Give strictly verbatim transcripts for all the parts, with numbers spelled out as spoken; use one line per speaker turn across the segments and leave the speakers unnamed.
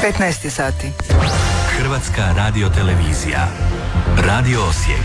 petnaest sati.
Hrvatska radiotelevizija. Radio Osijek.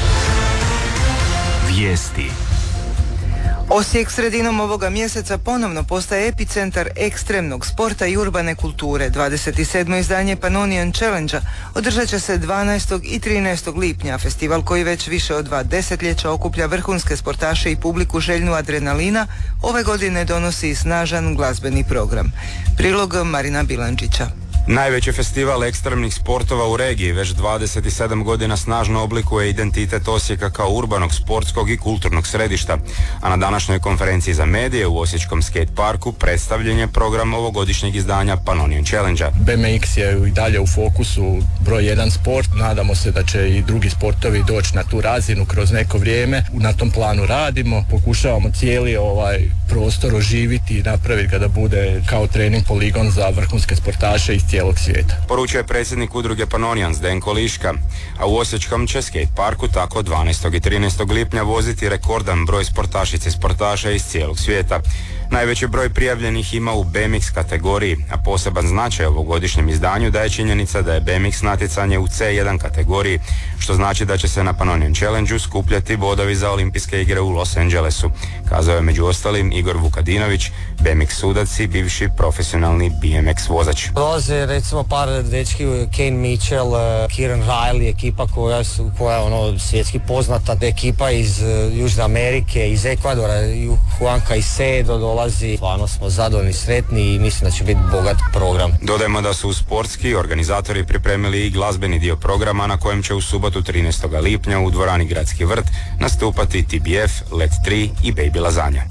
Vijesti.
Osijek sredinom ovoga mjeseca ponovno postaje epicentar ekstremnog sporta i urbane kulture. dvadeset sedmo izdanje Pannonian Challenge-a održat će se dvanaestog i trinaestog lipnja. Festival koji već više od dva desetljeća okuplja vrhunske sportaše i publiku željnu adrenalina, ove godine donosi i snažan glazbeni program. Prilog Marina Bilandžića.
Najveći festival ekstremnih sportova u regiji već dvadeset sedam godina snažno oblikuje identitet Osijeka kao urbanog, sportskog i kulturnog središta, a na današnjoj konferenciji za medije u Osječkom skate parku predstavljen je program ovogodišnjeg izdanja Pannonian Challenge-a.
B M X je i dalje u fokusu broj jedan sport, nadamo se da će i drugi sportovi doći na tu razinu kroz neko vrijeme. Na tom planu radimo, pokušavamo cijeli ovaj prostor oživiti i napraviti ga da bude kao trening poligon za vrhunske sportaše iz cijelog svijeta.
Poručuje predsjednik udruge Pannonian Zdenko Liška, a u Osječkom će skate parku tako dvanaestog i trinaestog lipnja voziti rekordan broj sportašica i sportaša iz cijelog svijeta. Najveći broj prijavljenih ima u B M X kategoriji, a poseban značaj ovogodišnjem izdanju daje činjenica da je B M X natjecanje u C jedan kategoriji, što znači da će se na Pannonian Challenge-u skupljati bodovi za olimpijske igre u Los Angelesu, kazao je među ostalim Igor Vukadinović, B M X sudac i bivši profesionalni B M X vozač.
Dolaze recimo par dečki, Kane Mitchell, Kieran Riley, ekipa koja su koja je ono svjetski poznata, ekipa iz uh, Južne Amerike, iz Ekvadora, Juan Caicedo dolazi. Stvarno smo zadovoljni, sretni i mislim da će biti bogat program.
Dodajmo da su sportski organizatori pripremili i glazbeni dio programa na kojem će u subotu trinaestog lipnja u dvorani Gradski vrt nastupati T B F, Let tri i Baby Lazanja.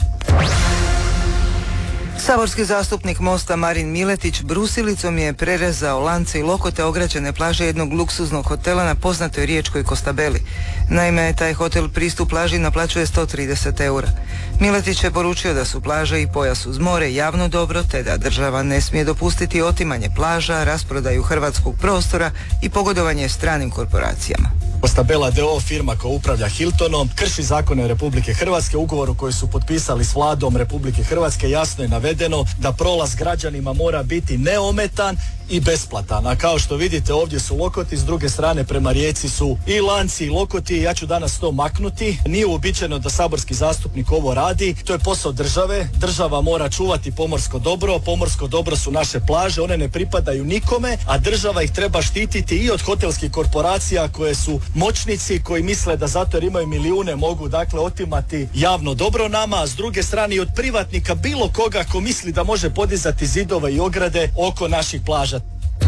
Saborski zastupnik Mosta Marin Miletić brusilicom je prerezao lance i lokote ograđene plaže jednog luksuznog hotela na poznatoj riječkoj Kostabeli. Naime, taj hotel pristup plaži naplaćuje sto trideset eura. Miletić je poručio da su plaže i pojas uz more javno dobro, te da država ne smije dopustiti otimanje plaža, rasprodaju hrvatskog prostora i pogodovanje stranim korporacijama.
Kostabela d o o, firma koja upravlja Hiltonom, krši zakone Republike Hrvatske. Ugovoru koji su potpisali s vladom Republike Hrvatske jasno je navedeno da prolaz građanima mora biti neometan i besplatan. A kao što vidite ovdje su lokoti, s druge strane prema rijeci su i lanci i lokoti. Ja ću danas to maknuti. Nije uobičajeno da saborski zastupnik ovo radi. To je posao države. Država mora čuvati pomorsko dobro. Pomorsko dobro su naše plaže. One ne pripadaju nikome, a država ih treba štititi i od hotelskih korporacija koje su moćnici, koji misle da zato jer imaju milijune mogu dakle otimati javno dobro nama, a s druge strane i od privatnika bilo koga ko misli da može podizati zidove i ograde oko naših plaža.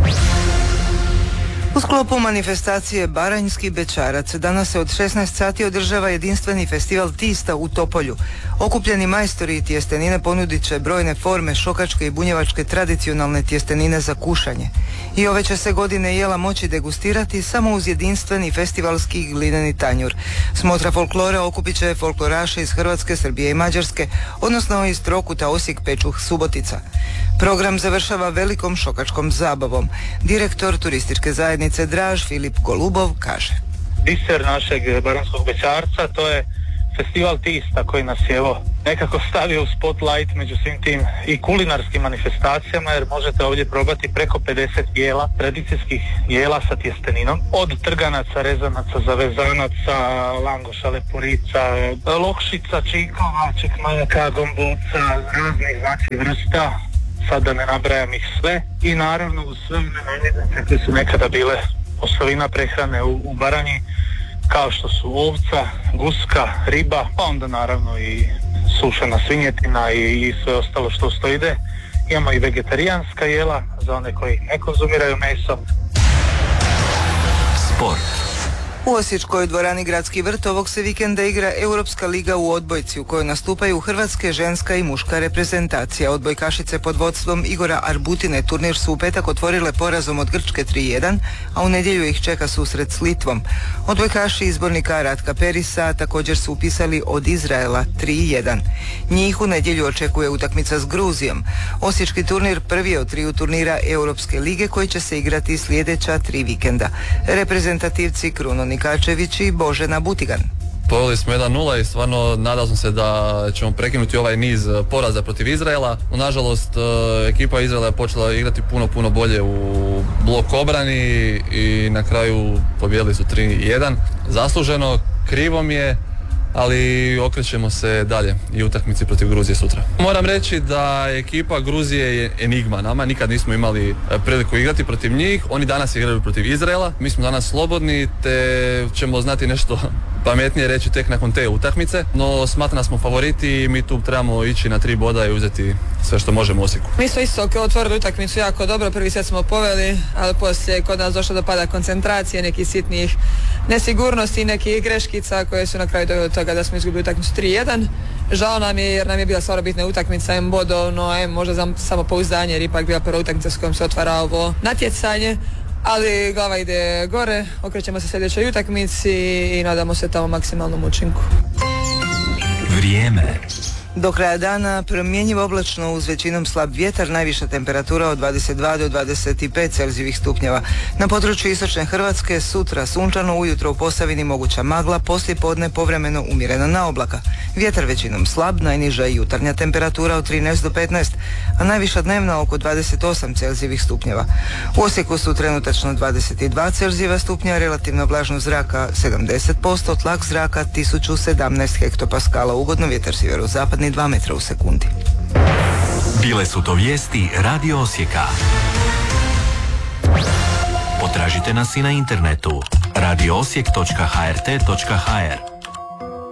U sklopu manifestacije Baranjski bećarac danas se od šesnaest sati održava jedinstveni festival Tista u Topolju. Okupljeni majstori i tjestenine ponudit će brojne forme šokačke i bunjevačke tradicionalne tjestenine za kušanje. I ove će se godine jela moći degustirati samo uz jedinstveni festivalski glineni tanjur. Smotra folklora okupit će folkloraše iz Hrvatske, Srbije i Mađarske, odnosno iz Trokuta, Osijek, Pečuh, Subotica. Program završava velikom šokačkom zabavom. Direktor turističke zajednice Draž Filip Golubov kaže:
Biser našeg Baranjskog bećarca to je festival Tista koji nas je evo nekako stavio u spotlight među svim tim i kulinarskim manifestacijama, jer možete ovdje probati preko pedeset jela, tradicijskih jela sa tjesteninom, od trganaca, rezanaca, zavezanaca, langoša, lepurica, lokšica, čikova, čekmajaka, gomboca, raznih znači vrsta, sad da ne nabrajam ih sve, i naravno uz sve one namirnice koje su nekada bile osovina prehrane u, u Baranji, kao što su ovca, guska, riba, pa onda naravno i sušena svinjetina i, i sve ostalo što uz to ide. Imamo i vegetarijanska jela za one koji ne konzumiraju meso.
Sport.
U Osječkoj dvorani Gradski vrt ovog se vikenda igra Europska liga u odbojci u kojoj nastupaju hrvatske ženska i muška reprezentacija. Odbojkašice pod vodstvom Igora Arbutine turnir su u petak otvorile porazom od Grčke tri jedan, a u nedjelju ih čeka susret s Litvom. Odbojkaši izbornika Ratka Perisa također su upisali od Izraela tri jedan. Njih u nedjelju očekuje utakmica s Gruzijom. Osječki turnir prvi je od triju turnira Europske lige koji će se igrati sljedeća tri vikenda. Reprezentativci Kruno Nikačević i Božena Butigan.
Poveli smo jedan nula i stvarno nadao sam se da ćemo prekinuti ovaj niz poraza protiv Izraela. No, nažalost, ekipa Izraela je počela igrati puno, puno bolje u blok obrani i na kraju pobijedili su tri jedan. Zasluženo, krivo mi je, ali okrećemo se dalje i utakmici protiv Gruzije sutra. Moram reći da ekipa Gruzije je enigma nama, nikad nismo imali priliku igrati protiv njih, oni danas igraju protiv Izraela, mi smo danas slobodni te ćemo znati nešto pametnije reći tek nakon te utakmice, no smatram da smo favoriti i mi tu trebamo ići na tri boda i uzeti sve što možemo u Osijeku.
Mi smo isto otvorili utakmicu jako dobro, prvi set smo poveli, ali poslije kod nas došlo do pada koncentracije, nekih sitnih nesigurnosti i nekih greškica koje su na kraju doveli do toga da smo izgubili utakmicu tri jedan. Žao nam je jer nam je bila stvarno bitna utakmica, em bodovno, em možda za samopouzdanje jer ipak bila prva utakmica s kojom se otvara ovo natjecanje. Ali glava ide gore, okrećemo se sljedećoj utakmici i nadamo se tamo maksimalnom učinku.
Vrijeme.
Do kraja dana promjenjivo oblačno uz većinom slab vjetar, najviša temperatura od dvadeset dva do dvadeset pet celzijevih stupnjeva. Na području istočne Hrvatske sutra sunčano, ujutro u Posavini moguća magla, poslije podne povremeno umjerena na oblaka. Vjetar većinom slab, najniža i jutarnja temperatura od trinaest do petnaest, a najviša dnevna oko dvadeset osam celzijevih stupnjeva. U Osijeku su trenutačno dvadeset dva celzijeva stupnja, relativno vlažnost zraka sedamdeset posto, tlak zraka tisuću sedamnaest hektopaskala, ugodno vjetar sjeverozapadni dva metra u sekundi.
Bile su to vijesti Radio Osijeka. Potražite nas i na internetu radio osijek točka h r t točka h r.